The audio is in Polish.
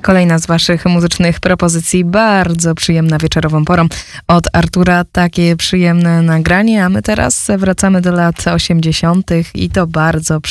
Kolejna z waszych muzycznych propozycji, bardzo przyjemna wieczorową porą od Artura. Takie przyjemne nagranie, a my teraz wracamy do lat 80. i to bardzo przyjemne.